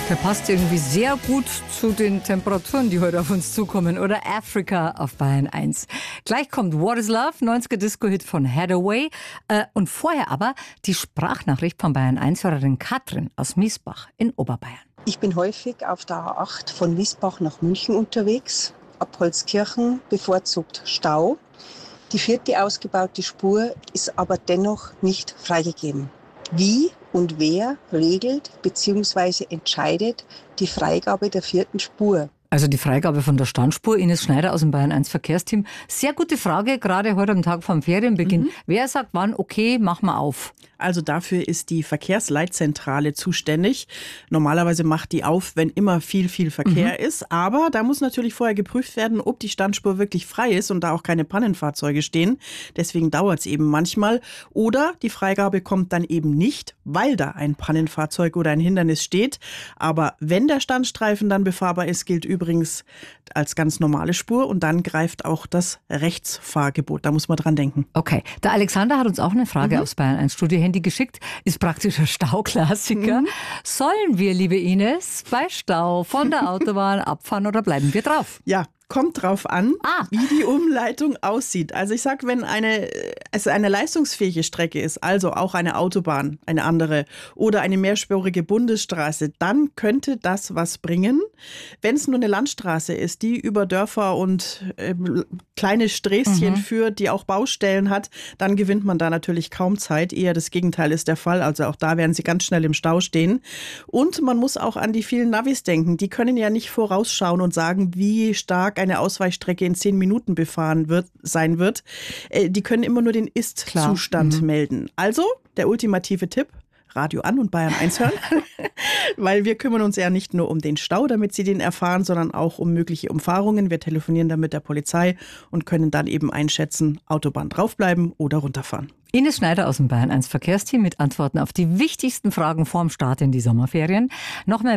Der passt irgendwie sehr gut zu den Temperaturen, die heute auf uns zukommen. Oder Africa auf Bayern 1. Gleich kommt What is Love, 90er-Disco-Hit von Hathaway. Und vorher aber die Sprachnachricht von Bayern 1-Hörerin Katrin aus Miesbach in Oberbayern. Ich bin häufig auf der A8 von Miesbach nach München unterwegs. Ab Holzkirchen bevorzugt Stau. Die 4. ausgebaute Spur ist aber dennoch nicht freigegeben. Wie und wer regelt bzw. entscheidet die Freigabe der 4. Spur? Also die Freigabe von der Standspur. Ines Schneider aus dem Bayern 1 Verkehrsteam. Sehr gute Frage, gerade heute am Tag vom Ferienbeginn. Wer sagt wann, okay, mach mal auf? Also dafür ist die Verkehrsleitzentrale zuständig. Normalerweise macht die auf, wenn immer viel Verkehr ist. Aber da muss natürlich vorher geprüft werden, ob die Standspur wirklich frei ist und da auch keine Pannenfahrzeuge stehen. Deswegen dauert es eben manchmal. Oder die Freigabe kommt dann eben nicht, weil da ein Pannenfahrzeug oder ein Hindernis steht. Aber wenn der Standstreifen dann befahrbar ist, gilt übrigens als ganz normale Spur. Und dann greift auch das Rechtsfahrgebot. Da muss man dran denken. Okay, der Alexander hat uns auch eine Frage aufs Bayern 1 Studio Handy geschickt, ist praktisch ein Stauklassiker. Sollen wir, liebe Ines, bei Stau von der Autobahn abfahren oder bleiben wir drauf? Ja, kommt drauf an, wie die Umleitung aussieht. Also ich sag, wenn eine leistungsfähige Strecke ist, also auch eine Autobahn, eine andere oder eine mehrspurige Bundesstraße, dann könnte das was bringen. Wenn es nur eine Landstraße ist, die über Dörfer und kleine Sträßchen führt, die auch Baustellen hat, dann gewinnt man da natürlich kaum Zeit. Eher das Gegenteil ist der Fall. Also auch da werden sie ganz schnell im Stau stehen. Und man muss auch an die vielen Navis denken. Die können ja nicht vorausschauen und sagen, wie stark eine Ausweichstrecke in 10 Minuten befahren sein wird. Die können immer nur den Ist-Zustand melden. Also der ultimative Tipp: Radio an und Bayern 1 hören, weil wir kümmern uns ja nicht nur um den Stau, damit Sie den erfahren, sondern auch um mögliche Umfahrungen. Wir telefonieren dann mit der Polizei und können dann eben einschätzen, Autobahn draufbleiben oder runterfahren. Ines Schneider aus dem Bayern 1 Verkehrsteam mit Antworten auf die wichtigsten Fragen vorm Start in die Sommerferien. Noch mehr